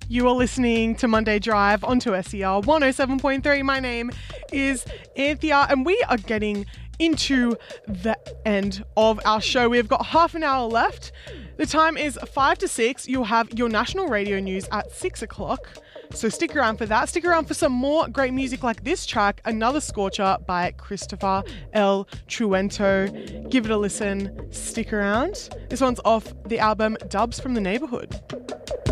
You are listening to Monday Drive onto SER 107.3. My name is Anthea, and we are getting into the end of our show. We've got half an hour left. The time is 5 to 6. You'll have your national radio news at 6 o'clock. So stick around for that. Stick around for some more great music like this track, Another Scorcher by Christopher L. Truento. Give it a listen. Stick around. This one's off the album Dubs from the Neighborhood.